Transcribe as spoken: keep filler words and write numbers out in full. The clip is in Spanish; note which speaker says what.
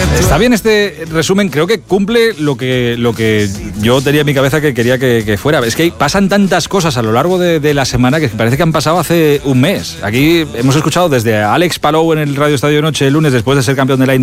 Speaker 1: Está bien este resumen, creo que cumple lo que, lo que yo tenía en mi cabeza que quería que, que fuera. Es que pasan tantas cosas a lo largo de, de la semana que parece que han pasado hace un mes. Aquí hemos escuchado desde a Alex Palou en el Radio Estadio Noche el lunes después de ser campeón de la